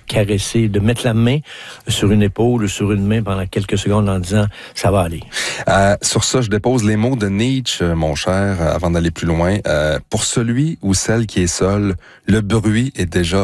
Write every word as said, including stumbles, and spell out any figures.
caresser, de mettre la main sur une épaule ou sur une main pendant quelques secondes en disant « ça va aller ». Euh, sur ça, je dépose les mots de Nietzsche, mon cher, avant d'aller plus loin. Euh, pour celui ou celle qui est seul, le bruit est déjà